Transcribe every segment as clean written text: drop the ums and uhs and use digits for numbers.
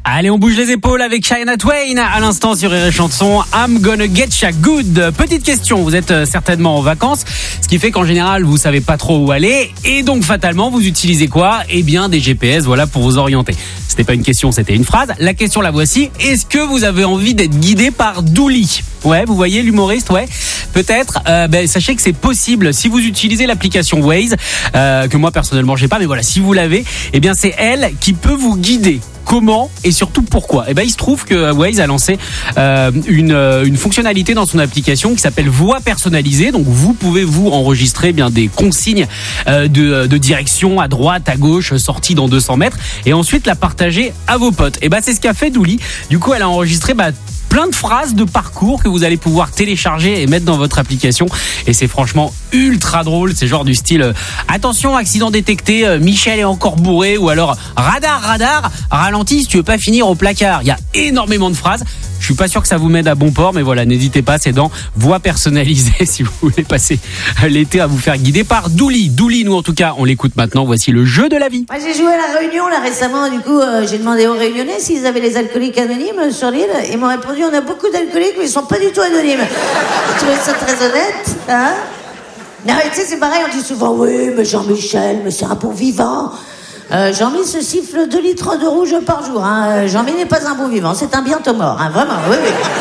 Allez, on bouge les épaules avec Shania Twain à l'instant sur Rire et Chanson. I'm gonna get ya good. Petite question, vous êtes certainement en vacances, ce qui fait qu'en général vous savez pas trop où aller et donc fatalement vous utilisez quoi ? Eh bien des GPS, voilà, pour vous orienter. C'était pas une question, c'était une phrase. La question la voici. Est-ce que vous avez envie d'être guidé par Douli ? Ouais, vous voyez l'humoriste, ouais. Peut-être. Sachez que c'est possible si vous utilisez l'application Waze, que moi personnellement j'ai pas, mais voilà, si vous l'avez, eh bien c'est elle qui peut vous guider. Comment et surtout pourquoi ? Eh ben, il se trouve que Waze a lancé une fonctionnalité dans son application qui s'appelle Voix personnalisée. Donc, vous pouvez vous enregistrer bien des consignes de direction à droite, à gauche, sortie dans 200 mètres, et ensuite la partager à vos potes. Et ben, c'est ce qu'a fait Douli. Du coup, elle a enregistré plein de phrases de parcours que vous allez pouvoir télécharger et mettre dans votre application. Et c'est franchement ultra drôle. C'est genre du style attention, accident détecté, Michel est encore bourré, ou alors radar, ralentis si tu veux pas finir au placard. Il y a énormément de phrases. Je suis pas sûr que ça vous mène à bon port, mais voilà, n'hésitez pas, c'est dans Voix personnalisée si vous voulez passer l'été à vous faire guider par Douli. Douli, nous en tout cas, on l'écoute maintenant. Voici le jeu de la vie. Moi, j'ai joué à la Réunion là récemment. Du coup, j'ai demandé aux Réunionnais s'ils avaient les alcooliques anonymes sur l'île. Ils m'ont répondu on a beaucoup d'alcooliques, mais ils sont pas du tout anonymes. Je trouvais ça très honnête, hein. Non, mais tu sais, c'est pareil, on dit souvent oui, mais Jean-Michel, mais c'est un bon vivant. Jean-Mi se siffle 2 litres de rouge par jour. Hein. Jean-Mi n'est pas un bon vivant, c'est un bientôt mort. Hein. Vraiment, oui.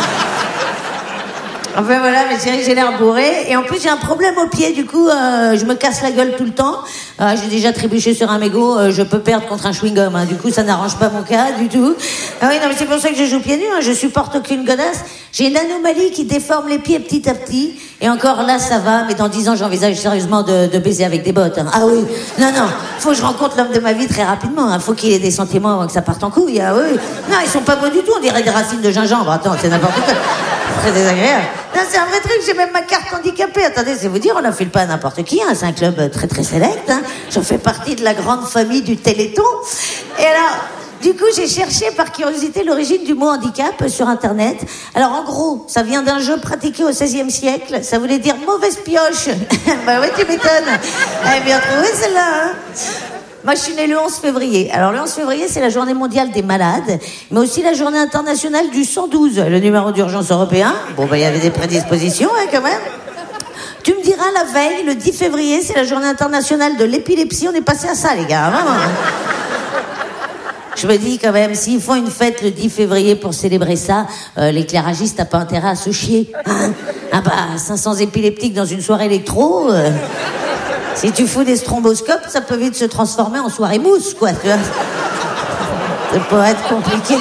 Enfin voilà, mais j'ai l'air bourré. Et en plus, j'ai un problème au pied. Du coup, je me casse la gueule tout le temps. J'ai déjà trébuché sur un mégot. Je peux perdre contre un chewing-gum. Hein. Du coup, ça n'arrange pas mon cas du tout. Ah oui, non, mais c'est pour ça que je joue pieds nus. Hein. Je supporte aucune godasse. J'ai une anomalie qui déforme les pieds petit à petit. Et encore là, ça va. Mais dans 10 ans, j'envisage sérieusement de baiser avec des bottes. Hein. Ah oui. Non. Faut que je rencontre l'homme de ma vie très rapidement. Hein. Faut qu'il ait des sentiments avant que ça parte en couille. Ah oui. Non, ils sont pas beaux du tout. On dirait des racines de gingembre. Attends, c'est n'importe quoi. Très désagréable. Non, c'est un vrai truc, j'ai même ma carte handicapée. Attendez, c'est vous dire, on n'enfile pas à n'importe qui, hein. C'est un club très très sélect, hein. Je fais partie de la grande famille du Téléthon. Et alors, du coup, j'ai cherché par curiosité l'origine du mot handicap sur Internet. Alors, en gros, ça vient d'un jeu pratiqué au XVIe siècle. Ça voulait dire mauvaise pioche. Bah oui, tu m'étonnes. Elle est bien trouvée, celle-là, hein. Moi, je suis née le 11 février. Alors, le 11 février, c'est la journée mondiale des malades, mais aussi la journée internationale du 112, le numéro d'urgence européen. Bon, il y avait des prédispositions, hein, quand même. Tu me diras, la veille, le 10 février, c'est la journée internationale de l'épilepsie. On est passé à ça, les gars, vraiment. Je me dis, quand même, s'ils font une fête le 10 février pour célébrer ça, l'éclairagiste n'a pas intérêt à se chier. Hein. 500 épileptiques dans une soirée électro... Si tu fous des stromboscopes, ça peut vite se transformer en soirée mousse, quoi, tu vois. Ça pourrait être compliqué.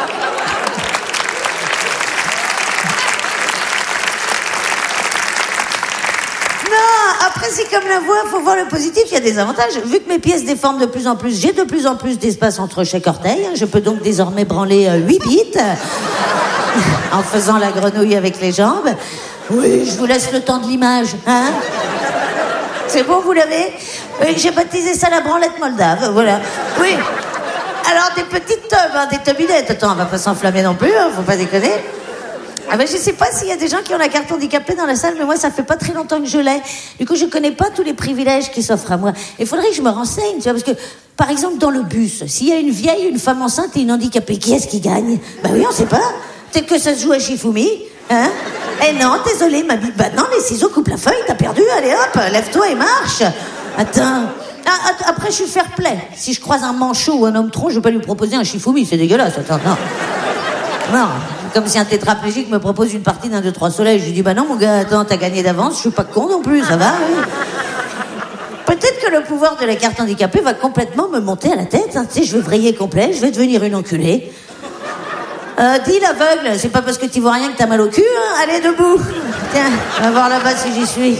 Non, après, c'est comme la voix, faut voir le positif, il y a des avantages. Vu que mes pieds se déforment de plus en plus, j'ai de plus en plus d'espace entre chaque orteil. Je peux donc désormais branler 8 bites en faisant la grenouille avec les jambes. Oui, je vous laisse le temps de l'image, hein. C'est bon, vous l'avez ? Oui, j'ai baptisé ça la branlette moldave, voilà. Oui. Alors, des petites tubs, hein, des tubinettes. Attends, on va pas s'enflammer non plus, hein, faut pas déconner. Ah ben, je sais pas s'il y a des gens qui ont la carte handicapée dans la salle, mais moi, ça fait pas très longtemps que je l'ai. Du coup, je connais pas tous les privilèges qui s'offrent à moi. Il faudrait que je me renseigne, tu vois, parce que, par exemple, dans le bus, s'il y a une vieille, une femme enceinte et une handicapée, qui est-ce qui gagne ? Bah oui, on sait pas. Peut-être que ça se joue à Shifumi. Hein ? Eh non, désolé, ma bite. Bah non, les ciseaux coupent la feuille, t'as perdu. Allez hop, lève-toi et marche. Attends. Après, je suis fair-play. Si je croise un manchot ou un homme tronc, je vais pas lui proposer un Shifumi, c'est dégueulasse. Attends, non. Comme si un tétraplégique me propose une partie d'un 2-3 soleils. Je lui dis, bah non, mon gars, attends, t'as gagné d'avance, je suis pas con non plus, ça va, oui. Peut-être que le pouvoir de la carte handicapée va complètement me monter à la tête. Hein. Tu sais, je vais vriller complet, je vais devenir une enculée. Dis l'aveugle, c'est pas parce que tu vois rien que t'as mal au cul, hein. Allez, debout. Tiens, on va voir là-bas si j'y suis.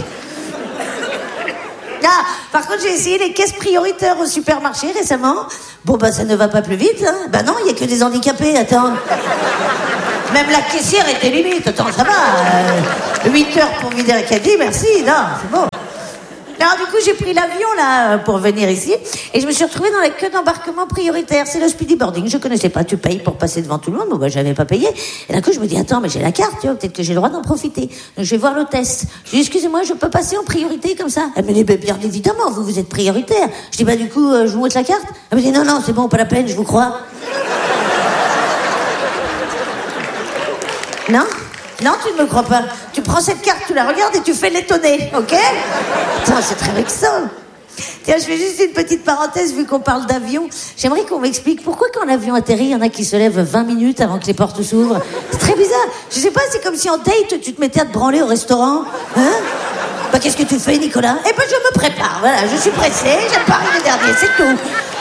Ah, par contre, j'ai essayé les caisses prioritaires au supermarché récemment. Bon, bah, ça ne va pas plus vite, hein. Bah non, il y a que des handicapés, attends. Même la caissière était limite, attends, ça va. 8 heures pour vider un caddie, merci, non, c'est bon. Alors du coup, j'ai pris l'avion là pour venir ici et je me suis retrouvée dans la queue d'embarquement prioritaire. C'est le speedy boarding. Je connaissais pas. Tu payes pour passer devant tout le monde. Bon, bah, j'avais pas payé. Et d'un coup, je me dis attends, mais j'ai la carte, tu vois, peut-être que j'ai le droit d'en profiter. Donc je vais voir l'hôtesse. Je dis excusez-moi, je peux passer en priorité comme ça? Elle me dit bien évidemment, vous êtes prioritaire. Je dis bah du coup, je vous montre la carte. Elle me dit non, c'est bon, pas la peine, je vous crois. Non? Non, tu ne me crois pas. Tu prends cette carte, tu la regardes et tu fais l'étonner, ok? Putain, c'est très vexant. Tiens, je fais juste une petite parenthèse vu qu'on parle d'avion. J'aimerais qu'on m'explique pourquoi quand l'avion atterrit, il y en a qui se lèvent 20 minutes avant que les portes s'ouvrent. C'est très bizarre. Je sais pas, c'est comme si en date, tu te mettais à te branler au restaurant. Hein? Bah, qu'est-ce que tu fais, Nicolas? Eh ben, je me prépare, voilà, je suis pressée, j'aime pas arriver dernier, c'est tout.